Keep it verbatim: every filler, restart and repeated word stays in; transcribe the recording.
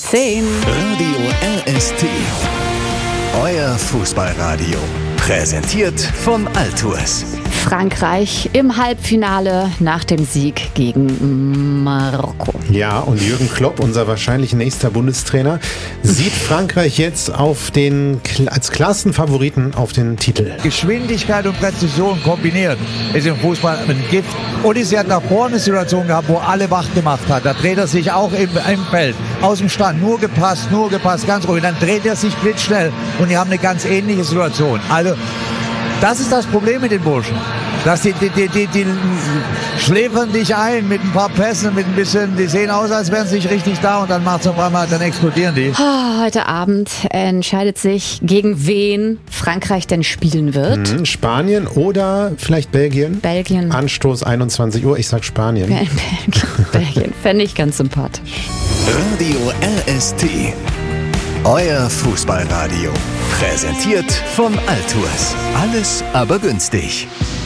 zehn. Radio R S T. Euer Fußballradio. Präsentiert von Altours. Frankreich im Halbfinale nach dem Sieg gegen Marokko. Ja, und Jürgen Klopp, unser wahrscheinlich nächster Bundestrainer, sieht Frankreich jetzt auf den, als klarsten Favoriten auf den Titel. Geschwindigkeit und Präzision kombiniert ist im Fußball ein Gift. Odyssey hat nach vorne eine Situation gehabt, wo alle wach gemacht hat. Da dreht er sich auch im, im Feld, aus dem Stand, nur gepasst, nur gepasst, ganz ruhig. Dann dreht er sich blitzschnell und die haben eine ganz ähnliche Situation. Also das ist das Problem mit den Burschen. Dass die, die, die, die, die schläfern dich ein mit ein paar Pässen, mit ein bisschen, die sehen aus, als wären sie nicht richtig da und dann macht's auf einmal, dann explodieren die. Heute Abend entscheidet sich, gegen wen Frankreich denn spielen wird. Mhm, Spanien oder vielleicht Belgien? Belgien. Anstoß einundzwanzig Uhr, ich sag Spanien. Belgien, Belgien. Fände ich ganz sympathisch. Radio R S T. Euer Fußballradio. Präsentiert von Altours. Alles aber günstig.